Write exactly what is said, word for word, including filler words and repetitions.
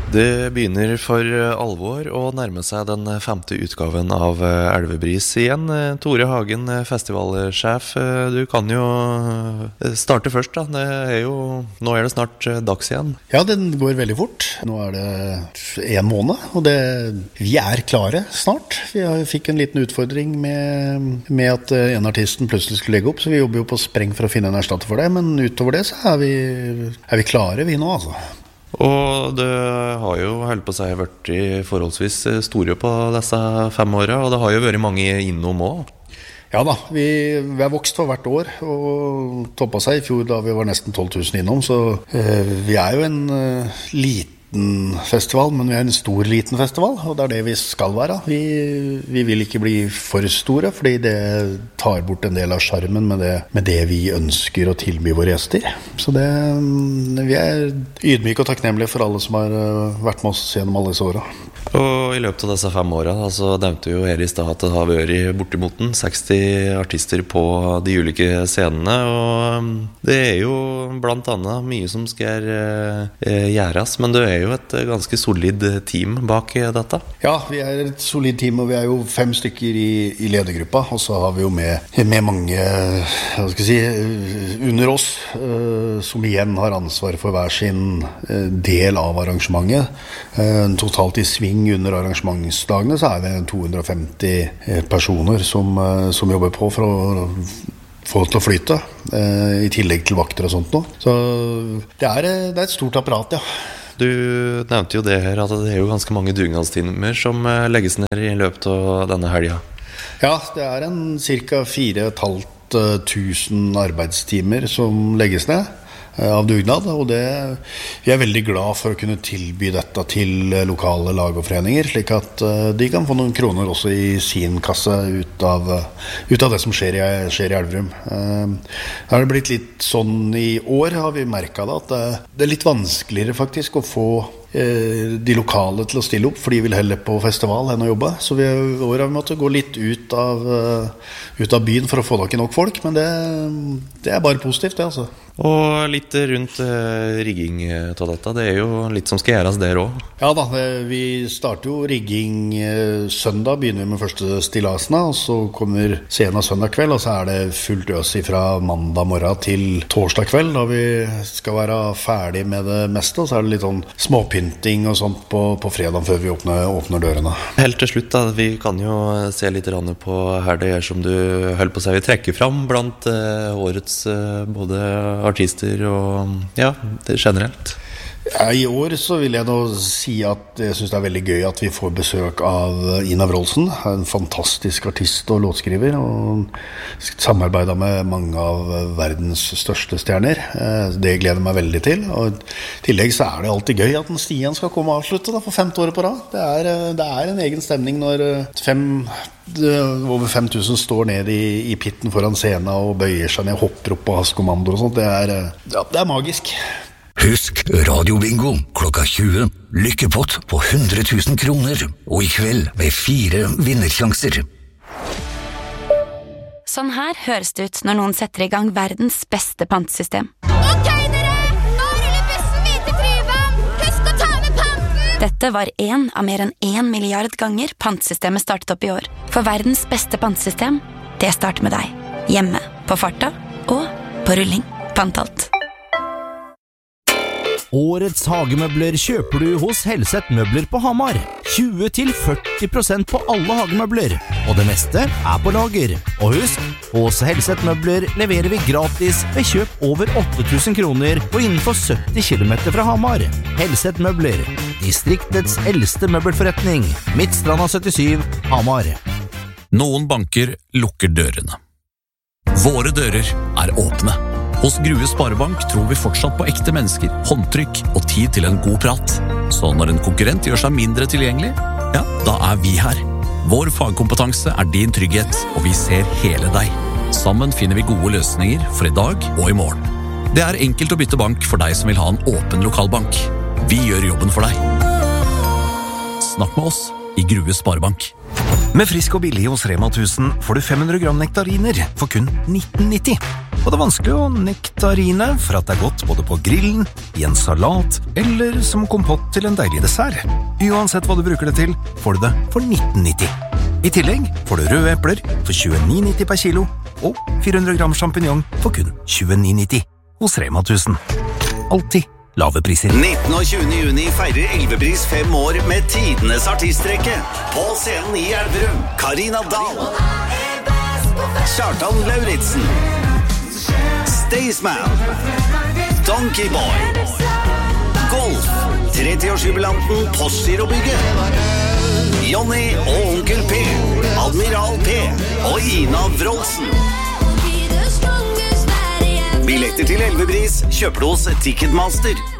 Det begynner for alvor å nærme seg den femte utgaven av Elvebris igjen. Tore Hagen, festivalsjef, du kan jo starte først da. Det er jo, nå er det snart dags igjen. Ja, den går veldig fort. Nå er det en måned, og det, vi er klare snart. Vi fikk en liten utfordring med, med at en artisten plutselig skulle legge opp, så vi jobber jo på spreng for å finne en erstatter for det, men utover det så er vi, er vi klare vi nå, altså. Og det har jo holdt på seg vært forholdsvis store på disse fem årene, og det har jo vært mange innom også. Ja da, vi, vi har vokst for hvert år, og toppet seg i fjor da vi var nesten tolv tusen innom, så eh, vi er jo en eh, liten festival, men vi er en stor liten festival, og det er det vi skal være. Vi, vi vil ikke bli for store, fordi det tar bort en del av skjermen med det, med det vi ønsker å tilby våre gjester. Så det, vi er ydmyke og takknemlige for alle som har vært med oss gjennom alle disse årene. Og i løpet av disse fem årene, altså nevnte jo her i sted at det har vært bortimot seksti artister på de ulike scenene, og det er jo blant annet mye som skal eh, gjøres, men det er jo et ganske solid team bak dette. Ja, vi er et solid team, og vi er jo fem stykker i, i ledergruppa, og så har vi jo med, med mange, hva skal jeg si, under oss, uh, som igjen har ansvar for hver sin uh, del av arrangementet. Uh, totalt i sving under arrangementsdagene så er vi to hundre og femti personer som, uh, som jobber på for å få det til å flyte, uh, i tillegg til vakter og sånt nå. Så det er, det er et stort apparat, ja. Du nevnte jo det her, at det er jo ganske mange dugnadstimer som legges ned i løpet av denne helgen. Ja, det er en cirka fire og et halvt tusen arbeidstimer som legges ned av dugnad, og det, vi er veldig glad for å kunne tilby dette til lokale lag og foreninger, slik at de kan få noen kroner også i sin kasse ut av, ut av det som skjer i, skjer i Elverum. Det har blitt litt sånn i år, har vi merket det, at det, det er litt vanskeligere faktisk å få de lokale til å stille opp, for de vil heller på festival enn å jobbe. Så vi har i år har vi måttet gå litt ut av, ut av byen for å få tak i nok folk, men det, det er bare positivt, det altså. Og litt rundt uh, rigging av dette, det er jo litt som skal gjøres der også. Ja da, det, vi starter jo rigging uh, søndag, begynner vi med første stillasene, og så kommer scenen søndag kveld, og så er det fullt øs fra mandag morgen til torsdag kveld, da vi skal være ferdig med det meste, og så er det litt sånn småpynting og sånt på, på fredag før vi åpner, åpner dørene. Helt til slutt da, vi kan jo se litt på her det er som du holder på seg, vi trekker fram blant uh, årets uh, både artister og ja, det er generelt. Ja, i år så vil jeg nå si at jeg synes det er veldig gøy at vi får besøk av Ina Wroldsen, en fantastisk artist og låtskriver, og samarbeidet med mange av verdens største stjerner. Det gleder meg veldig til, og i tillegg så er det alltid gøy at en Stian skal komme og avslutte da, for femte året på rad. Det er, det er en egen stemning når fem over fem tusen står ned i, i pitten foran scenen og bøyer seg ned, hopper opp på haskommandoer og sånt. Det er, ja, det er magisk. Husk radiobingo klokka tjue. Lykkepott på hundre tusen kroner, og i kveld med fire vinnersjanser. Sånn her høres det ut når noen setter i gang verdens beste pantesystem. Ok dere, nå ruller bussen videre til Tryvann. Husk å ta med panten! Dette var en av mer enn en milliard ganger pantesystemet startet opp i år. For verdens beste pantesystem, det starter med deg. Hjemme, på farta og på rulling. Pantalt. Årets hagemøbler kjøper du hos Helseth Møbler på Hamar. tjue til førti prosent på alle hagemøbler, og det meste er på lager. Og husk, hos Helseth Møbler leverer vi gratis ved kjøp over åtte tusen kroner og innenfor sytti kilometer fra Hamar. Helseth Møbler, distriktets eldste møbelforretning. Midtstranda syttisju, Hamar. Noen banker lukker dørene. Våre dører er åpne. Hos Grue Sparebank tror vi fortsatt på ekte mennesker, håndtrykk og tid til en god prat. Så når en konkurrent gjør seg mindre tilgjengelig, ja, da er vi her. Vår fagkompetanse er din trygghet, og vi ser hele deg. Sammen finner vi gode løsninger for i dag og i morgen. Det er enkelt å bytte bank for deg som vil ha en åpen lokalbank. Vi gjør jobben for deg. Snakk med oss i Grue Sparebank. Med frisk og billig hos Rema tusen får du fem hundre gram nektariner for kun nitten nitti. Og det er vanskelig å nektarine, for at det er godt både på grillen, i en salat, eller som kompott til en deilig dessert. Uansett hva du bruker det til, får du det for nitten nitti. I tillegg får du røde epler for tjueni nitti per kilo, og fire hundre gram champignon for kun tjueni nitti. Hos Rema tusen. Alltid lave priser. nittende og tjuende juni feirer Elvepris fem år med tidenes artistrekke. På scenen i Elverum, Karina Dahl, Kjartan Lauritsen, Staysman, Donkey Boy, Golf, trettiårsjubilanten Postgirobygget, Jonny og Onkel P, Admiral P og Ina Wroldsen. Billetter til Elvepris kjøper du hos Ticketmaster.